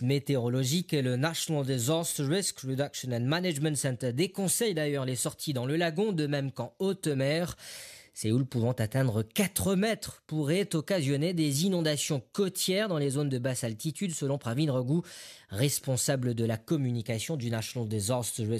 météorologique et le National Disaster Risk Reduction and Management Center déconseille d'ailleurs les sorties dans le lagon, de même qu'en haute mer. Ces houles pouvant atteindre 4 mètres pourraient occasionner des inondations côtières dans les zones de basse altitude, selon Pravin Raghu, responsable de la communication du National Disaster Risk